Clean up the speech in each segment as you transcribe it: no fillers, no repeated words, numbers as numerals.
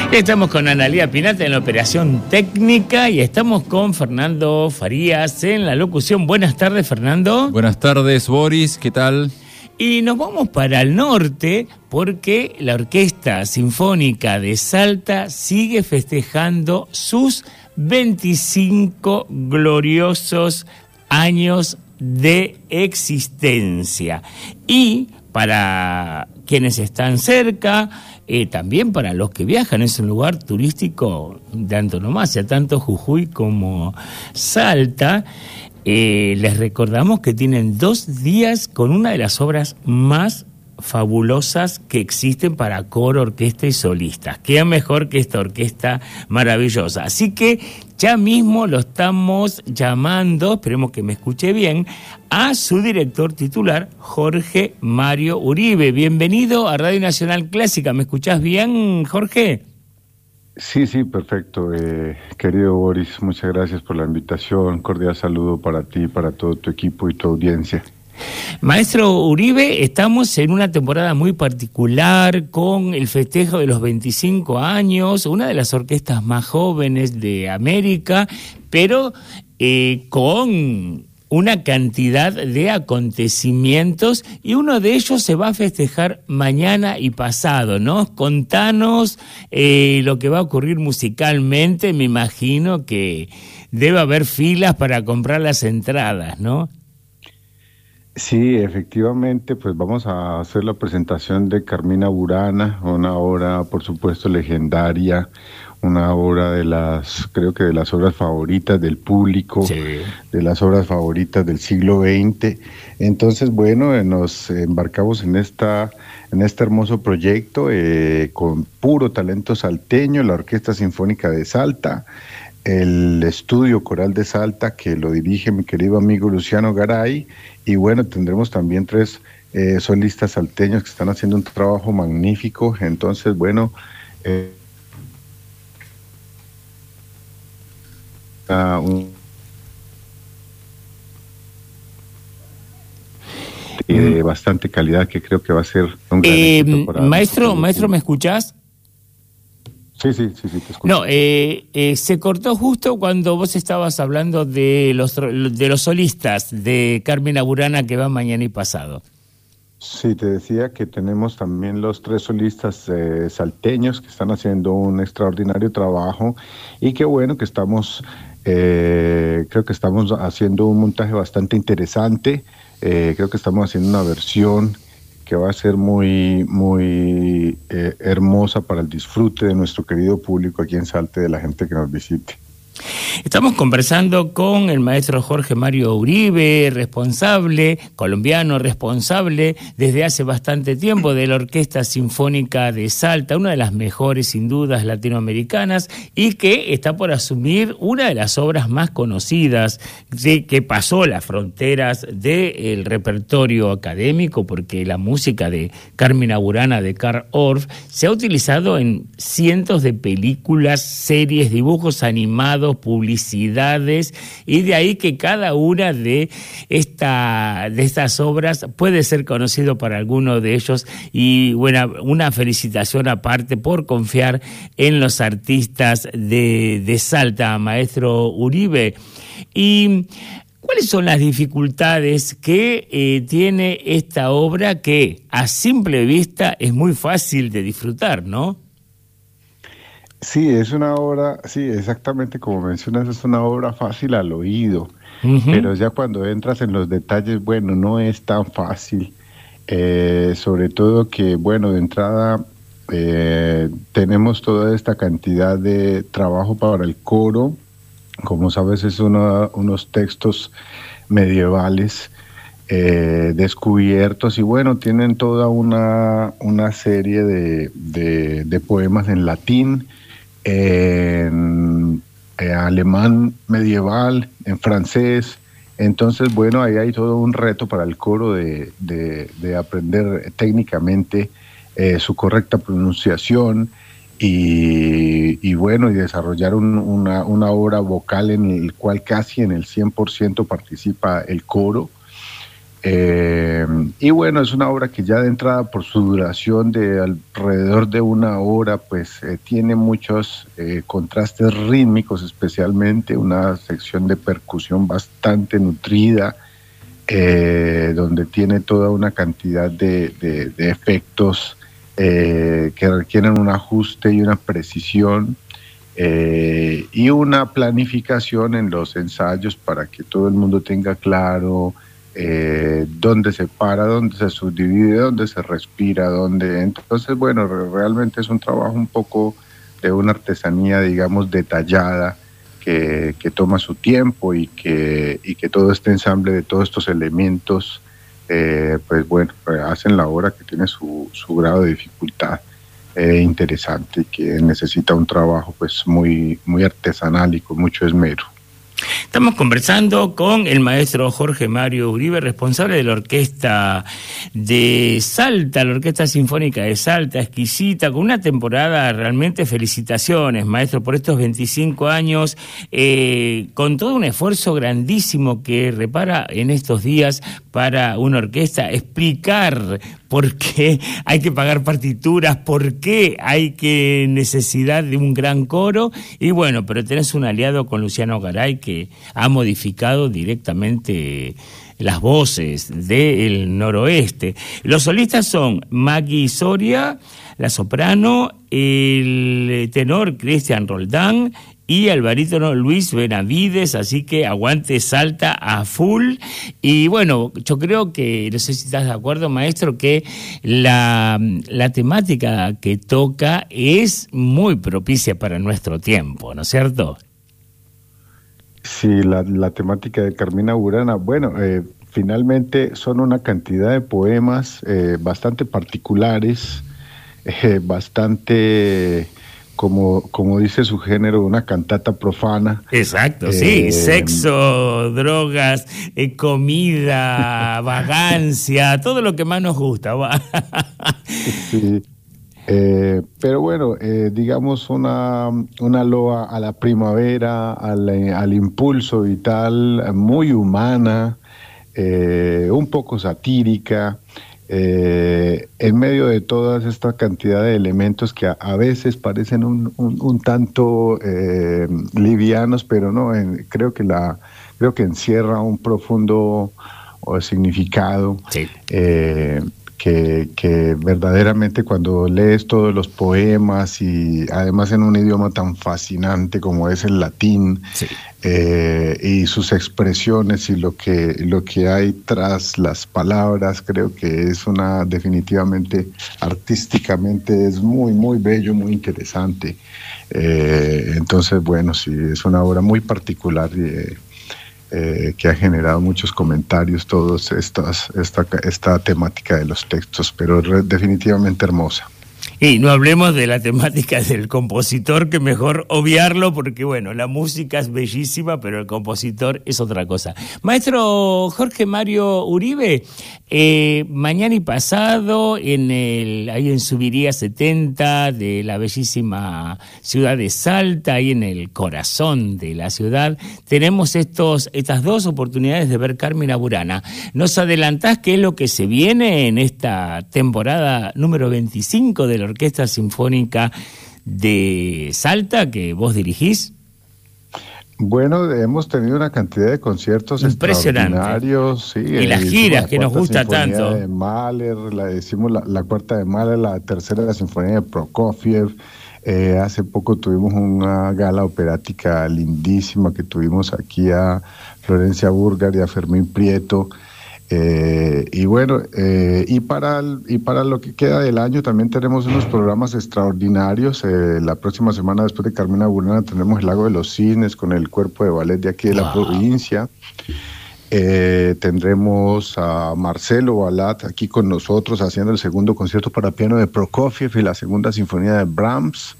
Estamos con Analía Pinata en la operación técnica y estamos con Fernando Farías en la locución. Buenas tardes, Fernando. Buenas tardes, Boris, ¿qué tal? Y nos vamos para el norte porque la Orquesta Sinfónica de Salta sigue festejando sus 25 gloriosos años de existencia. Y para quienes están cerca, también para los que viajan, es un lugar turístico de antonomasia, tanto Jujuy como Salta. Les recordamos que tienen 2 días con una de las obras más fabulosas que existen para coro, orquesta y solistas. ¿Qué mejor que esta orquesta maravillosa? Así que ya mismo lo estamos llamando, esperemos que me escuche bien, a su director titular, Jorge Mario Uribe. Bienvenido a Radio Nacional Clásica. ¿Me escuchás bien, Jorge? Sí, perfecto. Querido Boris, muchas gracias por la invitación. Cordial saludo para ti, para todo tu equipo y tu audiencia. Maestro Uribe, estamos en una temporada muy particular con el festejo de los 25 años, una de las orquestas más jóvenes de América, pero con una cantidad de acontecimientos y uno de ellos se va a festejar mañana y pasado, ¿no? Contanos lo que va a ocurrir musicalmente. Me imagino que debe haber filas para comprar las entradas, ¿no? Sí, efectivamente, pues vamos a hacer la presentación de Carmina Burana, una obra, por supuesto, legendaria, una obra creo que de las obras favoritas del público, sí, de las obras favoritas del siglo XX. Entonces, bueno, nos embarcamos en este hermoso proyecto con puro talento salteño, la Orquesta Sinfónica de Salta, el Estudio Coral de Salta, que lo dirige mi querido amigo Luciano Garay, y bueno, tendremos también 3 solistas salteños que están haciendo un trabajo magnífico. Entonces, bueno, de bastante calidad, que creo que va a ser un gran éxito para maestro, ¿me escuchás? Sí, te escucho. No, se cortó justo cuando vos estabas hablando de los solistas de Carmina Burana que van mañana y pasado. Sí, te decía que tenemos también los 3 solistas salteños que están haciendo un extraordinario trabajo y qué bueno que creo que estamos haciendo un montaje bastante interesante. Creo que estamos haciendo una versión que va a ser muy hermosa para el disfrute de nuestro querido público aquí en Salta, de la gente que nos visite. Estamos conversando con el maestro Jorge Mario Uribe, colombiano responsable desde hace bastante tiempo de la Orquesta Sinfónica de Salta, una de las mejores sin dudas latinoamericanas, y que está por asumir una de las obras más conocidas que pasó las fronteras del repertorio académico, porque la música de Carmina Burana de Carl Orff se ha utilizado en cientos de películas, series, dibujos animados, publicidades, y de ahí que cada una de estas obras puede ser conocido para alguno de ellos. Y bueno, una felicitación aparte por confiar en los artistas de Salta, maestro Uribe. ¿Y cuáles son las dificultades que tiene esta obra que a simple vista es muy fácil de disfrutar, ¿no? Sí, es una obra, sí, exactamente como mencionas, es una obra fácil al oído, pero ya cuando entras en los detalles, bueno, no es tan fácil, sobre todo que, bueno, de entrada tenemos toda esta cantidad de trabajo para el coro. Como sabes, es unos textos medievales descubiertos, y bueno, tienen toda una serie de poemas en latín, en alemán medieval, en francés. Entonces, bueno, ahí hay todo un reto para el coro de aprender técnicamente su correcta pronunciación y bueno, y desarrollar una obra vocal en el cual casi en el 100% participa el coro. Y bueno, es una obra que ya de entrada por su duración de alrededor de una hora, pues tiene muchos contrastes rítmicos, especialmente una sección de percusión bastante nutrida, donde tiene toda una cantidad de efectos que requieren un ajuste y una precisión y una planificación en los ensayos para que todo el mundo tenga claro dónde se para, dónde se subdivide, dónde se respira, dónde... Entonces, bueno, realmente es un trabajo un poco de una artesanía, digamos, detallada, que toma su tiempo y que todo este ensamble de todos estos elementos, pues bueno, hacen la obra que tiene su grado de dificultad interesante y que necesita un trabajo pues muy, muy artesanal y con mucho esmero. Estamos conversando con el maestro Jorge Mario Uribe, responsable de la Orquesta de Salta, la Orquesta Sinfónica de Salta, exquisita, con una temporada realmente. Felicitaciones, maestro, por estos 25 años, con todo un esfuerzo grandísimo que repara en estos días para una orquesta, explicar por qué hay que pagar partituras, por qué hay que necesidad de un gran coro, y bueno, pero tenés un aliado con Luciano Garay que ha modificado directamente las voces del noroeste. Los solistas son Maggie Soria, la soprano, el tenor Cristian Roldán y el barítono Luis Benavides, así que aguante Salta a full. Y bueno, yo creo que, no sé si estás de acuerdo, maestro, que la temática que toca es muy propicia para nuestro tiempo, ¿no es cierto? Sí, la temática de Carmina Burana, bueno, finalmente son una cantidad de poemas bastante particulares, bastante... Como dice su género, una cantata profana. Exacto, sí, sexo, drogas, comida, vagancia, todo lo que más nos gusta. Sí, pero bueno, digamos una loa a la primavera, al impulso vital, muy humana, un poco satírica. En medio de toda esta cantidad de elementos que a veces parecen un tanto livianos, pero no, creo que encierra un profundo significado. Sí. Que verdaderamente cuando lees todos los poemas y además en un idioma tan fascinante como es el latín, sí, y sus expresiones y lo que hay tras las palabras, creo que es definitivamente artísticamente es muy, muy bello, muy interesante. Entonces, bueno, sí, es una obra muy particular que ha generado muchos comentarios, todos esta temática de los textos, pero definitivamente hermosa. Y no hablemos de la temática del compositor, que mejor obviarlo, porque bueno, la música es bellísima, pero el compositor es otra cosa. Maestro Jorge Mario Uribe, mañana y pasado, ahí en Subiría 70 de la bellísima ciudad de Salta, ahí en el corazón de la ciudad, tenemos estas dos oportunidades de ver Carmina Burana. ¿Nos adelantás qué es lo que se viene en esta temporada número 25 de la Orquesta Sinfónica de Salta que vos dirigís? Bueno, hemos tenido una cantidad de conciertos extraordinarios, sí, y las giras que nos gusta tanto. De Mahler, decimos la cuarta de Mahler, la tercera de la Sinfonía de Prokofiev. Hace poco tuvimos una gala operática lindísima que tuvimos aquí a Florencia Burgar y a Fermín Prieto. Y bueno, y para lo que queda del año también tenemos unos programas extraordinarios. La próxima semana, después de Carmina Burana, tenemos el Lago de los Cisnes con el cuerpo de ballet de aquí de la provincia. Tendremos a Marcelo Balat aquí con nosotros haciendo el segundo concierto para piano de Prokofiev y la segunda sinfonía de Brahms.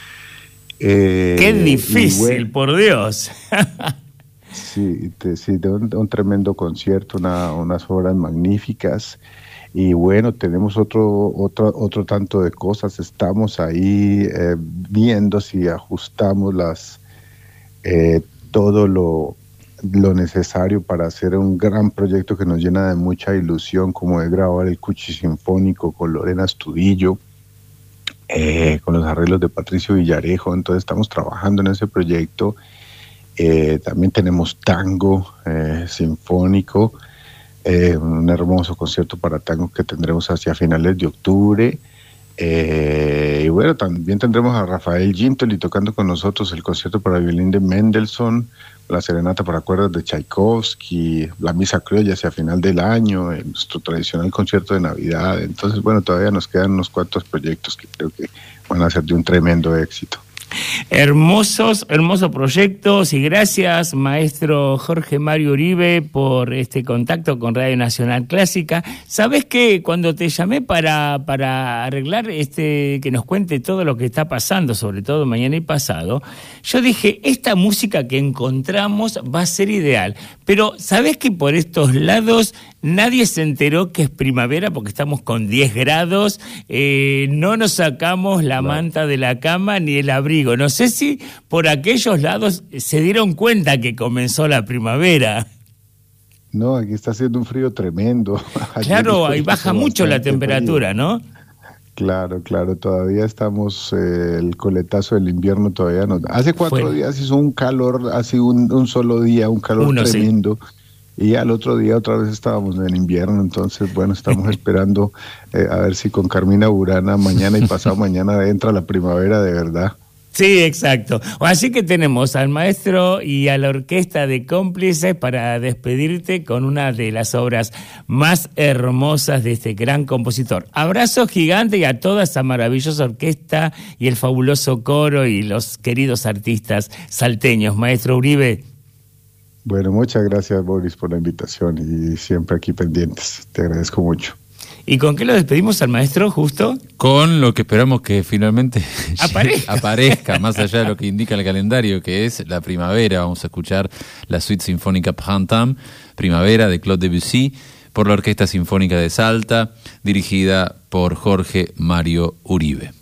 ¡Qué difícil, bueno, por Dios! Sí, de un tremendo concierto, unas obras magníficas. Y bueno, tenemos otro tanto de cosas. Estamos ahí viendo si ajustamos todo lo necesario para hacer un gran proyecto que nos llena de mucha ilusión, como es grabar el Cuchi Sinfónico con Lorena Astudillo, con los arreglos de Patricio Villarejo. Entonces estamos trabajando en ese proyecto. También tenemos tango sinfónico, un hermoso concierto para tango que tendremos hacia finales de octubre. Y bueno, también tendremos a Rafael Gintoli tocando con nosotros el concierto para violín de Mendelssohn, la serenata para cuerdas de Tchaikovsky, la misa criolla hacia final del año, nuestro tradicional concierto de Navidad. Entonces, bueno, todavía nos quedan unos cuantos proyectos que creo que van a ser de un tremendo éxito. Hermosos proyectos, y gracias, maestro Jorge Mario Uribe, por este contacto con Radio Nacional Clásica. ¿Sabés qué? Cuando te llamé para arreglar que nos cuente todo lo que está pasando, sobre todo mañana y pasado, yo dije, esta música que encontramos va a ser ideal. Pero ¿sabés que por estos lados nadie se enteró que es primavera porque estamos con 10 grados? No nos sacamos la manta de la cama ni el abrigo. No sé si por aquellos lados se dieron cuenta que comenzó la primavera. No, aquí está haciendo un frío tremendo. Claro, ahí baja mucho la temperatura, frío, ¿no? Claro, todavía estamos, el coletazo del invierno todavía nos da. Hace 4 días hizo un calor, así un solo día, un calor tremendo. Sí. Y al otro día otra vez estábamos en invierno. Entonces, bueno, estamos esperando a ver si con Carmina Burana mañana y pasado mañana entra la primavera de verdad. Sí, exacto. Así que tenemos al maestro y a la orquesta de cómplices para despedirte con una de las obras más hermosas de este gran compositor. Abrazo gigante y a toda esa maravillosa orquesta y el fabuloso coro y los queridos artistas salteños. Maestro Uribe. Bueno, muchas gracias, Boris, por la invitación y siempre aquí pendientes. Te agradezco mucho. ¿Y con qué lo despedimos al maestro, justo? Con lo que esperamos que finalmente aparezca, más allá de lo que indica el calendario, que es la primavera. Vamos a escuchar la Suite Sinfónica Printemps, Primavera, de Claude Debussy, por la Orquesta Sinfónica de Salta, dirigida por Jorge Mario Uribe.